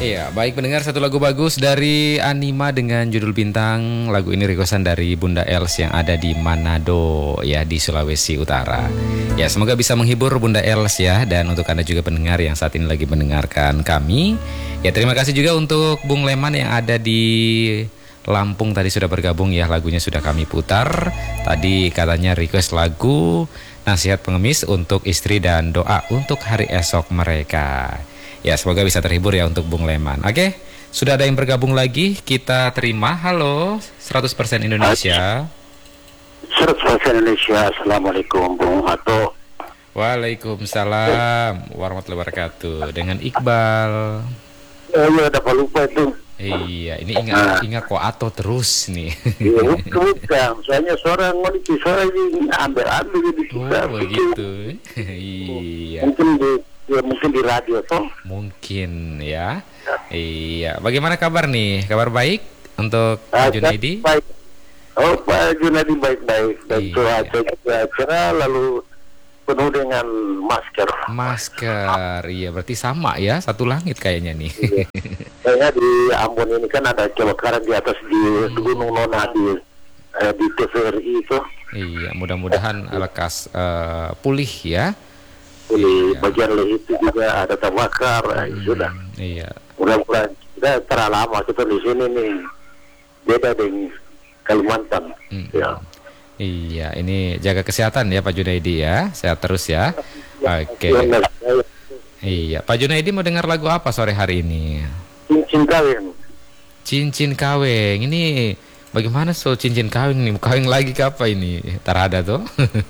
Iya, baik pendengar, satu lagu bagus dari Anima dengan judul Bintang. Lagu ini requestan dari Bunda Els yang ada di Manado ya, di Sulawesi Utara. Ya, semoga bisa menghibur Bunda Els ya. Dan untuk Anda juga pendengar yang saat ini lagi mendengarkan kami, ya terima kasih juga untuk Bung Leman yang ada di Lampung, tadi sudah bergabung ya. Lagunya sudah kami putar. Tadi katanya request lagu Nasihat Pengemis untuk istri dan doa untuk hari esok mereka. Ya, semoga bisa terhibur ya untuk Bung Leman. Oke, sudah ada yang bergabung lagi. Kita terima. Halo, 100% Indonesia. 100% Indonesia. Assalamualaikum Bung Ato. Waalaikumsalam warahmatullahi wabarakatuh. Dengan Iqbal. Ya dapat lupa itu. Iya, ini ingat kok Ato terus nih. Iya, bukan. Soalnya suara ini ambil di kita. Oh, begitu. Iya. Mungkin di radio toh. Mungkin ya. Iya. Bagaimana kabar nih? Kabar baik untuk Pak Junaidi? Baik. Oh, Pak Junaidi baik-baik. Dan Iya. cuaca cerah lalu penuh dengan masker. Masker, iya berarti sama ya, satu langit kayaknya nih. Iya. Kayaknya di Ambon ini kan ada kebakaran di atas di Gunung Nona di TVRI itu. Iya, mudah-mudahan lekas pulih ya. Di Iya. bagian itu juga ada terbakar. Sudah. Iya. Mudah-mudahan kita terlalu lama kita di sini nih. Beda dengan Kalimantan. Ya. Iya, ini jaga kesehatan ya Pak Junaidi ya. Sehat terus ya. Oke. Iya, Pak Junaidi mau dengar lagu apa sore hari ini? Cincin kawin. Cincin kaweng. Ini bagaimana soal cincin kaweng nih? Kaweng lagi ke apa ini? Tarada tuh.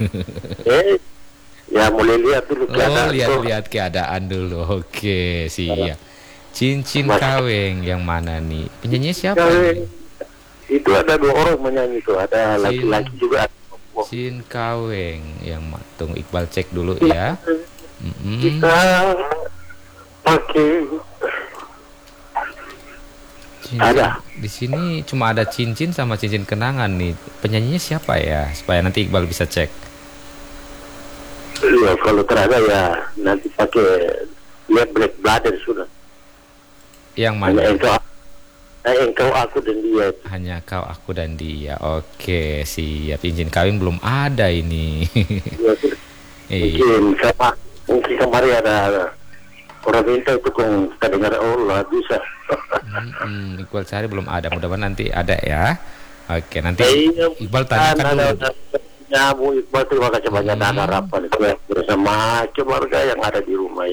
Ya mulai lihat dulu keadaan. Oh, lihat-lihat keadaan dulu. Oke, siap. Cincin kaweng yang mana nih? Penyanyi siapa ini? Itu ada 2 orang menyanyi itu. Ada laki-laki juga. Cincin kaweng yang tunggu Iqbal cek dulu ya. Kita pakai Cincin. Ada. Di sini cuma ada cincin sama cincin kenangan nih. Penyanyinya siapa ya? Supaya nanti Iqbal bisa cek. Ya kalau terada ya nanti pakai lihat Black Brother sudah. Yang mana? Engkau aku dan dia. Hanya kau, aku dan dia. Oke, siap. Cincin kawin belum ada ini. Ya, mungkin kemarin ada orang minta itu kong kedengar Allah bisa. Iqbal cari belum ada. Mudah-mudahan nanti ada ya. Oke, nanti Iqbal tanyakan dulu. Ya Bu Iqbal, terima kasih banyak dan harapan bersama keluarga yang ada di rumah.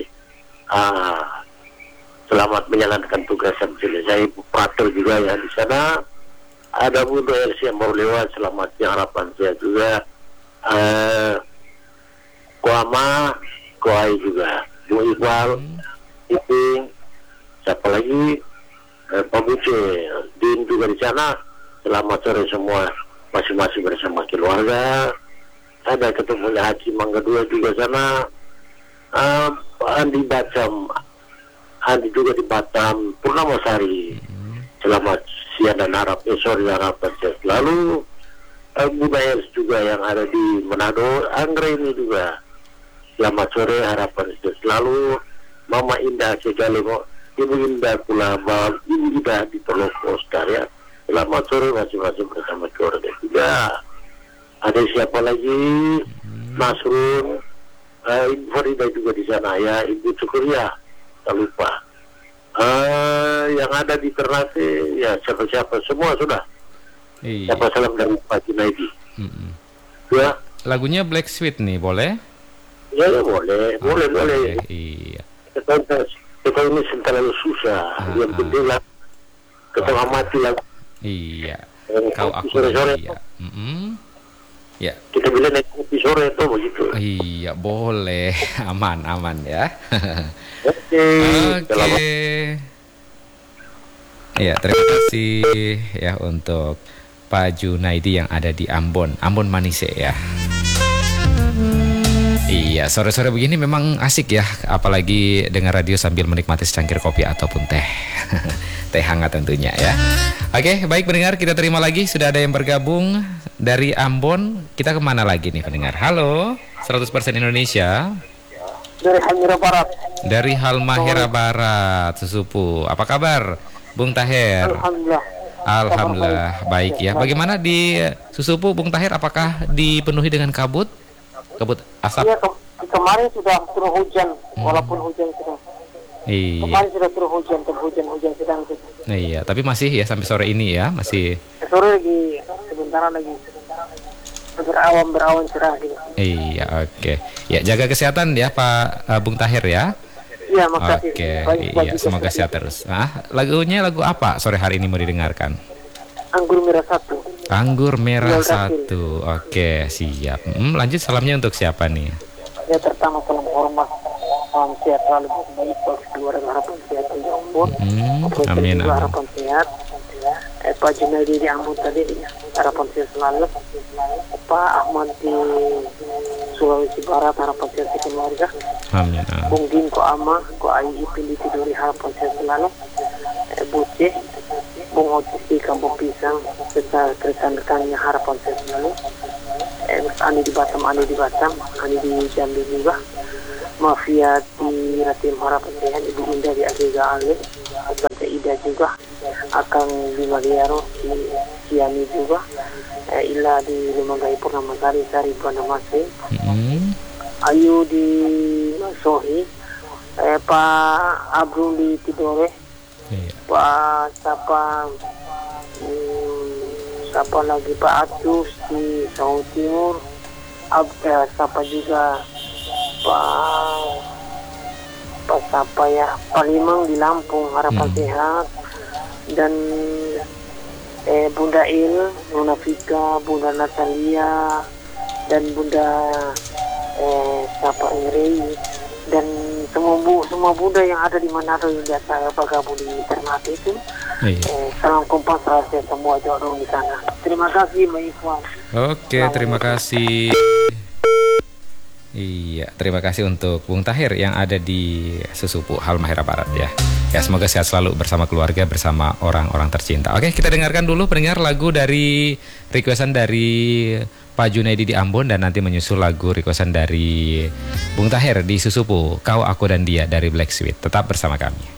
Selamat menjalankan tugas yang selesai. Prater juga ya di sana. Ada Bunda Elsie yang baru lewat. Selamat siang harapan saya juga. Kuama, Kuai juga. Bu Iqbal, Iping, siapa lagi? Pak Buce, Din juga di sana. Selamat sore semua. Masing-masing bersama keluarga. Ada ketemunya Haji Mangga 2 juga sana. Andi Batam, Andi juga di Batam. Purnamasari. Selamat siang dan sore harapan saya selalu. Bunda Els juga yang ada di Manado. Anggra ini juga. Selamat sore harapan saya selalu. Mama Indah Segalimo, Ibu Indah pula, Ibu Indah di Toloko Oscar ya. Selamat sore masing-masing bersama keluarga juga. Ada siapa lagi? Nasrun, Ibu Farida juga di sana ya. Ibu Cukuria, tak lupa. Yang ada di Ternate, ya siapa-siapa semua sudah. Iya. Siapa salam dari Pak Junaidi. Ya. Lagunya Black Sweet nih, boleh? Ya boleh. Iya. Kita ini terlalu susah. Yang penting lah kita mati lah. Iya. Kau aku sore-sore dia. Ya. Kita bilang naik kopi sore itu begitu. Iya, boleh. Aman ya. Oke. Ya, terima kasih ya untuk Pak Junaidi yang ada di Ambon Manise ya. Iya, sore-sore begini memang asik ya, apalagi dengar radio sambil menikmati secangkir kopi ataupun teh. Teh hangat tentunya ya. Oke, baik pendengar, kita terima lagi sudah ada yang bergabung dari Ambon. Kita kemana lagi nih pendengar? Halo, 100% Indonesia. dari Halmahera Barat. Dari Halmahera Barat, Susupu. Apa kabar, Bung Taher? Alhamdulillah. Alhamdulillah baik ya. Bagaimana di Susupu, Bung Taher? Apakah dipenuhi dengan kabut? Kabut asap? Iya, kemarin sudah turun hujan, walaupun hujan sedang. Iya. Kemarin sudah turun hujan, hujan sedang. Iya, tapi masih ya sampai sore ini ya, masih. Sore lagi, sebentar lagi. Berawan cerah gitu. Iya, oke. Ya, jaga kesehatan ya Pak Bung Taher ya. Iya, makasih. Oke, iya, semoga sehat terus. Nah, lagunya lagu apa sore hari ini mau didengarkan? Anggur Merah 1. Anggur Merah 1. Oke, siap. Lanjut, salamnya untuk siapa nih? Ya, pertama salam hormat, salam sehat selalu baik bagi keluarga harapan sehat di Ambon. Amin. Harapan sehat. Pak Junaidi di Ambon tadi harapan sehat selalu. Pak Ahmad di Sulawesi Barat harapan sehat di keluarga. Amin. Bung Din ko Ama ko Ai Ipin di Tiduri harapan sehat selalu. Buce Bung Otis di Kampung Pisang serta rekan-rekannya harapan sehat selalu. Ani di Batam, Ani di Jambi juga. Mafia di Ratim harapan sehat, Ibu Indah di Agrega Ale, Tante Ida juga, Akang di Maliaro, di Ciani juga, Ila di Lumanggai Purnama Sari Buana Masih, Ayu di Sohi, Pak Abdul di Tidore, Pak siapa lagi, Pak Atus di Saudi Timur, siapa juga Pak Limang di Lampung harapan sehat, dan Bunda Il, Nona Fika, Bunda Natalia, dan Bunda Rei, dan semua Bunda yang ada di Manado yang biasa bergabung di Ternate itu. Salam kompas rahasia semua jodoh di sana. Terima kasih Mbak Ikhwan. Oke, terima kasih. Iya, terima kasih untuk Bung Taher yang ada di Susupu, Halmahera Barat ya. Ya, semoga sehat selalu bersama keluarga, bersama orang-orang tercinta. Oke, kita dengarkan dulu pendengar lagu dari requestan dari Pak Junaidi di Ambon, dan nanti menyusul lagu requestan dari Bung Taher di Susupu, Kau, Aku dan Dia dari Black Sweet. Tetap bersama kami.